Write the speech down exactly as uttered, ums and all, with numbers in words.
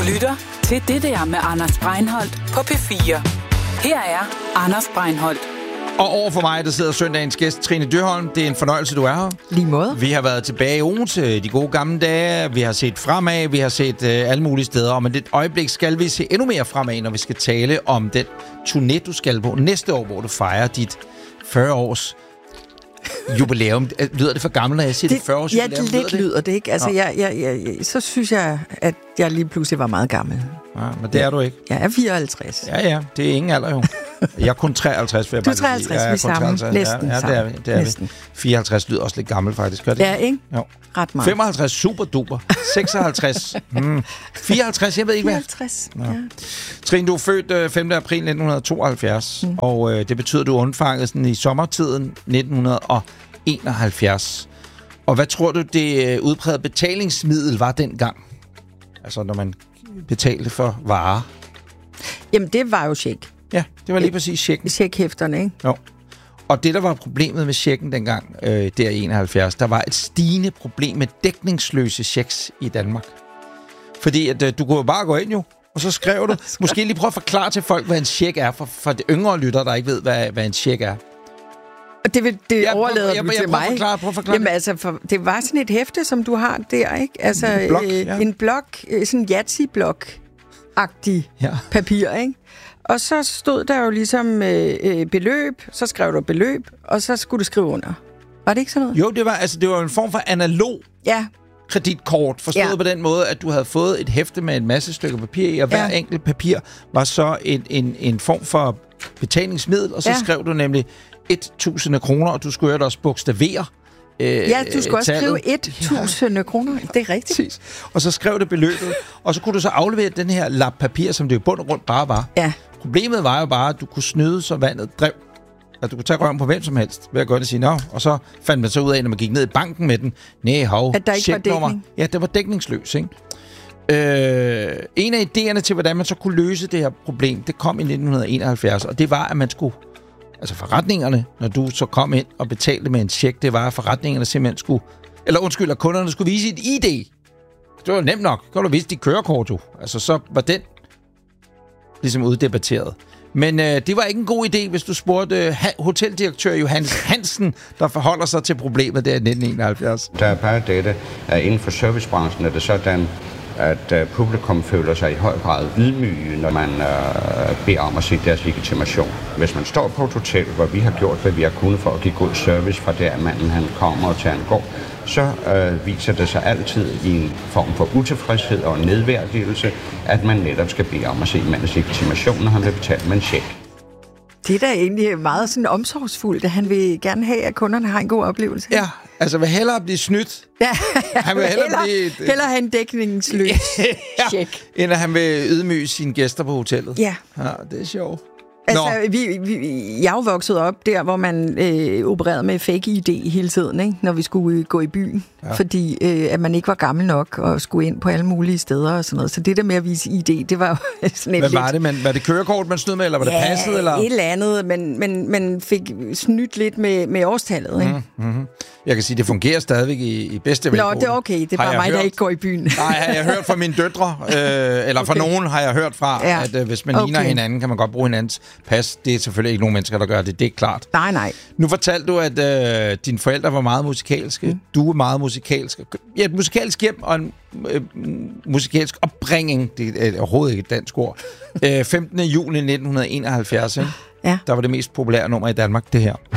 lytter til Det der med Anders Breinholt på P fire. Her er Anders Breinholt. Og over for mig, der sidder søndagens gæst, Trine Dyrholm. Det er en fornøjelse, du er her. Lige måde. Vi har været tilbage i Odense, de gode gamle dage. Vi har set fremad, vi har set øh, alle mulige steder. Og med et øjeblik skal vi se endnu mere fremad, når vi skal tale om den turné, du skal på næste år, hvor du fejrer dit fyrre års jubilæum. Lyder det for gammelt, når jeg siger det, det fyrre års ja, jubilæum? Ja, lidt lyder det, lyder det ikke. Altså, jeg, jeg, jeg, så synes jeg, at jeg lige pludselig var meget gammel. Ja, men det er du ikke. Jeg er fireoghalvtreds. Ja, ja. Det er ingen alder, jo. Jeg er kun treoghalvtreds. Du er treoghalvtreds, vi er sammen. Næsten ja, ja, det er vi. Det er vi. fireoghalvtreds lyder også lidt gammel, faktisk. Gør det? Ja, ikke? Jo. Ret meget. femoghalvtreds, super duper. seksoghalvtreds. Hmm. fireoghalvtreds, jeg ved ikke hvad. fireoghalvtreds, ja. ja. Trine, du er født øh, femte april nitten tooghalvfjerds, mm. og øh, det betyder, at du er undfanget sådan, i sommertiden nitten enoghalvfjerds. Og hvad tror du, det øh, udprægede betalingsmiddel var dengang? Altså, når man betalte for varer. Jamen, det var jo check. Ja, det var lige præcis checken. Checkhæfterne, ikke? Jo. Og det, der var problemet med checken dengang, øh, der i enoghalvfjerds, der var et stigende problem med dækningsløse checks i Danmark. Fordi at, øh, du kunne jo bare gå ind jo, og så skrev du. Måske lige prøve at forklare til folk, hvad en check er, for, for de yngre lyttere, der ikke ved, hvad, hvad en check er. Og det, vil, det ja, overlader jeg, du jeg, til jeg, mig. Forklare, prøv at forklare. Jamen altså, for, det var sådan et hæfte, som du har der, ikke? Altså, en blok, øh, ja. en blok, sådan en Yatzy-blok-agtig ja. papir, ikke? Og så stod der jo ligesom øh, øh, beløb, så skrev du beløb, og så skulle du skrive under. Var det ikke sådan noget? Jo, det var, altså, det var en form for analog ja. kreditkort, forstået ja. på den måde, at du havde fået et hæfte med en masse stykker papir i, og hver ja. enkelt papir var så en, en, en form for betalingsmiddel, og så ja. skrev du nemlig tusind kroner, og du skulle jo også bogstavere. Øh, ja, du skulle også tallet. skrive tusind ja. kroner. Det er rigtigt. Præcis. Og så skrev det beløbet, og så kunne du så aflevere den her lap papir, som det jo bund og rundt bare var. Ja. Problemet var jo bare, at du kunne snyde, så vandet drev. At du kunne tage røven på hvem som helst, ved at gøre det sige, nå. Og så fandt man så ud af, når man gik ned i banken med den, næh, hov, at der ikke var dækning. Ja, det var dækningsløs, ikke? Øh, en af idéerne til, hvordan man så kunne løse det her problem, det kom i nitten enoghalvfjerds, og det var, at man skulle, altså forretningerne, når du så kom ind og betalte med en check, det var, at forretningerne simpelthen skulle, eller undskyld, at kunderne skulle vise et I D. Det var nemt nok. Kan du vise dit kørekort, jo. Altså, så var den ligesom uddebatteret. Men øh, det var ikke en god idé, hvis du spurgte øh, hoteldirektør Johannes Hansen, der forholder sig til problemet der i nitten enoghalvfjerds. Der er bare dette, at inden for servicebranchen er det sådan, at uh, publikum føler sig i høj grad ydmyge, når man uh, beder om at se deres legitimation. Hvis man står på et hotel, hvor vi har gjort, hvad vi har kunnet for at give god service fra der manden han kommer og til han går, så uh, viser det sig altid i en form for utilfredshed og nedværdigelse, at man netop skal bede om at se mandens legitimation, når han vil betale med en check. Det er da egentlig meget sådan omsorgsfuldt, at han vil gerne have, at kunderne har en god oplevelse. Ja, altså vil hellere blive snydt. Ja, han vil hellere, hellere, blive, hellere have en dækningsløs ja, check. End at han vil ydmyge sine gæster på hotellet. Ja. Ja, det er sjovt. Altså, vi, vi, jeg er jo vokset op der, hvor man øh, opererede med fake I D hele tiden, ikke? Når vi skulle gå i byen. Ja. Fordi øh, at man ikke var gammel nok og skulle ind på alle mulige steder og sådan noget. Så det der med at vise I D, det var jo sådan et Hvad lidt... var det? Man, var det kørekort, man snød med, eller var ja, det passet? Eller? et eller andet, men man, man fik snydt lidt med, med årstallet, ikke? Mm-hmm. Jeg kan sige, det fungerer stadigvæk i, i bedste velgående. Nå, det er okay. Det er bare mig, hørt, der ikke går i byen. Nej, har jeg hørt fra mine døtre, øh, eller fra okay. nogen har jeg hørt fra, ja. at øh, hvis man okay. ligner hinanden, kan man godt bruge hinandens pas. Det er selvfølgelig ikke nogen mennesker, der gør det. Det er klart. Nej, nej. Nu fortalte du, at øh, dine forældre var meget musikalske. Mm. Du er meget musikalsk. Ja, et musikalsk hjem og en øh, musikalsk opbringning. Det er overhovedet ikke et dansk ord. øh, femtende juli nitten enoghalvfjerds, ikke? Ja. Der var det mest populære nummer i Danmark, det her.